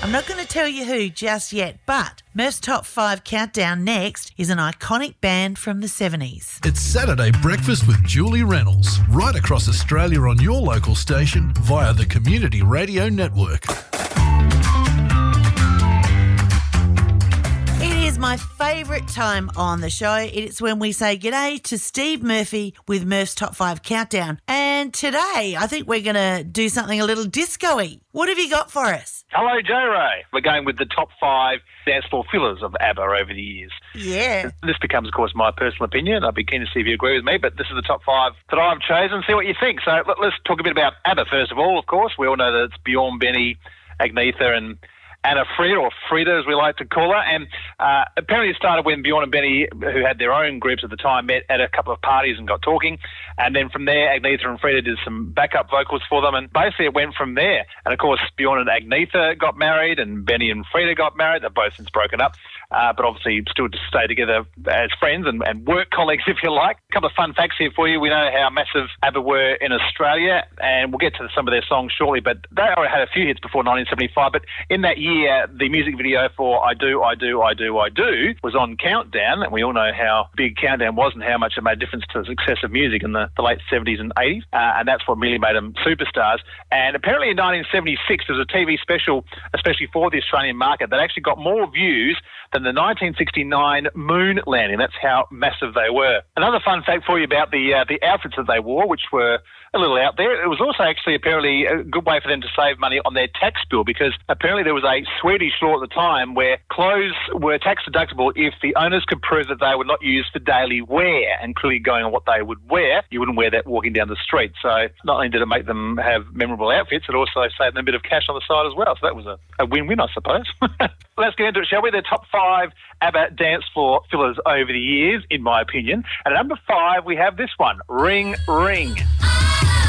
I'm not going to tell you who just yet, but Murph's Top 5 Countdown next is an iconic band from the 70s. It's Saturday Breakfast with Julie Reynolds, right across Australia on your local station via the Community Radio Network. It is my favourite time on the show. It's when we say g'day to Steve Murphy with Murph's Top 5 Countdown. And today, I think we're going to do something a little disco-y. What have you got for us? Hello, J-Ray. We're going with the top 5 dance floor fillers of ABBA over the years. Yeah. This becomes, of course, my personal opinion. I'd be keen to see if you agree with me, but this is the top 5 that I've chosen. See what you think. So let's talk a bit about ABBA, first of all, of course. We all know that it's Bjorn, Benny, Agnetha and Anna Frida, or Frida as we like to call her. And apparently it started when Bjorn and Benny, who had their own groups at the time, met at a couple of parties and got talking. And then from there, Agnetha and Frida did some backup vocals for them. And basically it went from there. And of course, Bjorn and Agnetha got married and Benny and Frida got married. They've both since broken up. But obviously still to stay together as friends and work colleagues, if you like. A couple of fun facts here for you. We know how massive ABBA were in Australia, and we'll get to some of their songs shortly, but they already had a few hits before 1975. But in that year, the music video for I Do, I Do, I Do, I Do was on Countdown, and we all know how big Countdown was and how much it made a difference to the success of music in the late 70s and 80s, and that's what really made them superstars. And apparently in 1976, there was a TV special, especially for the Australian market, that actually got more views than the 1969 moon landing. That's how massive they were. Another fun fact for you about the outfits that they wore, which were a little out there. It was also actually apparently a good way for them to save money on their tax bill, because apparently there was a Swedish law at the time where clothes were tax deductible if the owners could prove that they were not used for daily wear, and clearly going on what they would wear, you wouldn't wear that walking down the street. So not only did it make them have memorable outfits, it also saved them a bit of cash on the side as well. So that was a win-win, I suppose. Let's get into it, shall we? The top 5 ABBA dance floor fillers over the years, in my opinion. And at number 5, we have this one, Ring Ring.